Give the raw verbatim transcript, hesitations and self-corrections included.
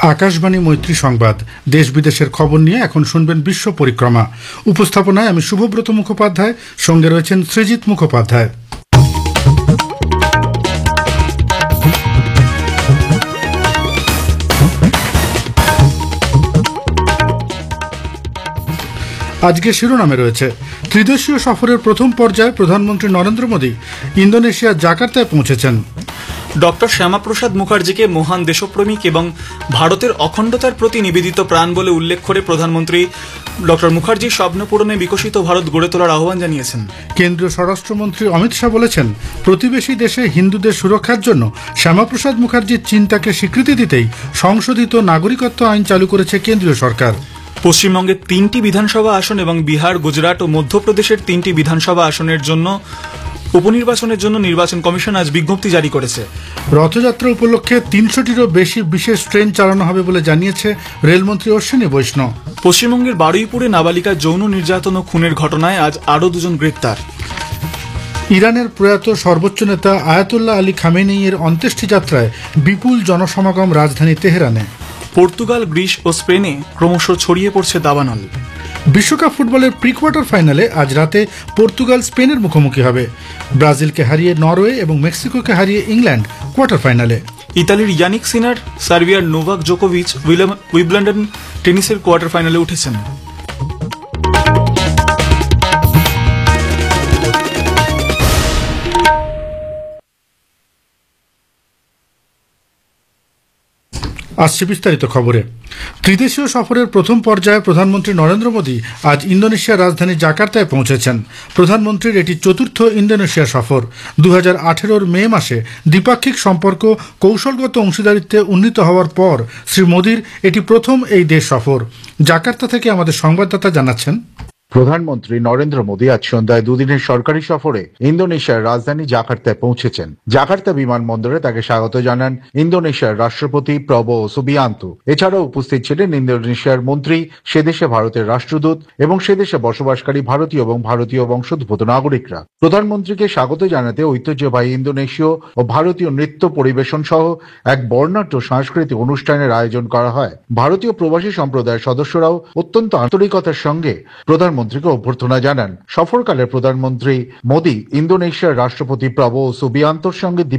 আকাশবাণী মৈত্রী সংবাদ, দেশ বিদেশের খবর নিয়ে এখন শুনবেন বিশ্ব পরিক্রমা। উপস্থাপনায় আমি শুভব্রত মুখোপাধ্যায়, সঙ্গে রয়েছেন সৃজিত মুখোপাধ্যায়। আজকে শিরোনামে রয়েছে ত্রিদেশীয় সফরের প্রথম পর্যায়ে প্রধানমন্ত্রী নরেন্দ্র মোদী ইন্দোনেশিয়ার জাকার্তায় পৌঁছেছেন। ডক্টর শ্যামাপ্রসাদ মুখার্জিকে মহান দেশপ্রেমিক এবং ভারতের অখণ্ডতার প্রতি নিবেদিত প্রাণ বলে উল্লেখ করে প্রধানমন্ত্রী ডক্টর মুখার্জির স্বপ্ন পূরণে বিকশিত ভারত গড়ে তোলার আহ্বান জানিয়েছেন। কেন্দ্রীয় স্বরাষ্ট্রমন্ত্রী অমিত শাহ বলেছেন, প্রতিবেশী দেশে হিন্দুদের সুরক্ষার জন্য শ্যামাপ্রসাদ মুখার্জির চিন্তাকে স্বীকৃতি দিতেই সংশোধিত নাগরিকত্ব আইন চালু করেছে কেন্দ্রীয় সরকার। পশ্চিমবঙ্গের তিনটি বিধানসভা আসন এবং বিহার, গুজরাট ও মধ্যপ্রদেশের তিনটি বিধানসভা আসনের জন্য উপনির্বাচনের জন্য নির্বাচন কমিশন আজ বিজ্ঞপ্তি জারি করেছে। রথযাত্রা উপলক্ষে তিনশোটিরও বেশি বিশেষ ট্রেন চালানো হবে বলে জানিয়েছে রেলমন্ত্রী অশ্বিনী বৈষ্ণব। পশ্চিমবঙ্গের বারুইপুরে নাবালিকা যৌন নির্যাতন ও খুনের ঘটনায় আজ আরও দুজন গ্রেপ্তার। ইরানের প্রয়াত সর্বোচ্চ নেতা আয়াতুল্লাহ আলী খামেনেইয়ের অন্ত্যেষ্টি যাত্রায় বিপুল জনসমাগম রাজধানী তেহরানে। পর্তুগাল, গ্রিস ও স্পেনে ক্রমশ ছড়িয়ে পড়ছে দাবানল। বিশ্বকাপ ফুটবলের প্রি কোয়ার্টার ফাইনালে আজ রাতে পর্তুগাল স্পেনের মুখোমুখি হবে। ব্রাজিলকে হারিয়ে নরওয়ে এবং মেক্সিকোকে হারিয়ে ইংল্যান্ড কোয়ার্টার ফাইনালে। ইতালির ইয়ানিক সিনার সার্বিয়ার নোভাক জোকোভিচ উইম্বলডন টেনিসের কোয়ার্টার ফাইনালে উঠেছেন। আসছে বিস্তারিত খবরে। ত্রিদেশীয় সফরের প্রথম পর্যায়ে প্রধানমন্ত্রী নরেন্দ্র মোদী আজ ইন্দোনেশিয়ার রাজধানী জাকার্তায় পৌঁছেছেন। প্রধানমন্ত্রীর এটি চতুর্থ ইন্দোনেশিয়া সফর। দু হাজার আঠেরোর মে মাসে দ্বিপাক্ষিক সম্পর্ক কৌশলগত অংশীদারিত্বে উন্নীত হওয়ার পর শ্রী মোদীর এটি প্রথম এই দেশ সফর। জাকার্তা থেকে আমাদের সংবাদদাতা জানাচ্ছেন, প্রধানমন্ত্রী নরেন্দ্র মোদী আজ সন্ধ্যায় দুদিনের সরকারি সফরে ইন্দোনেশিয়ার রাজধানী জাকার্তায় পৌঁছেছেন। জাকার্তা বিমানবন্দরে তাকে স্বাগত জানান ইন্দোনেশিয়ার রাষ্ট্রপতি প্রবোও সুবিয়ান্তো। এছাড়াও উপস্থিত ছিলেন ইন্দোনেশিয়ার মন্ত্রী, সেদেশে ভারতের রাষ্ট্রদূত এবং সেদেশে বসবাসকারী ভারতীয় এবং ভারতীয় বংশোদ্ভূত নাগরিকরা। প্রধানমন্ত্রীকে স্বাগত জানাতে ঐতিহ্যবাহী ইন্দোনেশীয় ও ভারতীয় নৃত্য পরিবেশন সহ এক বর্ণাঢ্য সাংস্কৃতিক অনুষ্ঠানের আয়োজন করা হয়। ভারতীয় প্রবাসী সম্প্রদায়ের সদস্যরাও অত্যন্ত আন্তরিকতার সঙ্গে প্রধানমন্ত্রী মন্ত্রীকে অভ্যর্থনা জানান। সফরকালে প্রধানমন্ত্রী মোদী ইন্দোনেশিয়ার রাষ্ট্রপতি প্রবোও সুবিয়ান্তোর সঙ্গে